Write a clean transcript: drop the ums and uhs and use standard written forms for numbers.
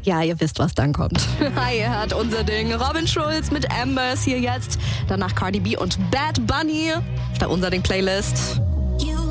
Ja, ihr wisst, was dann kommt. Hi, ihr hört unser Ding. Robin Schulz mit Ambers hier jetzt. Danach Cardi B und Bad Bunny auf der Unser Ding Playlist.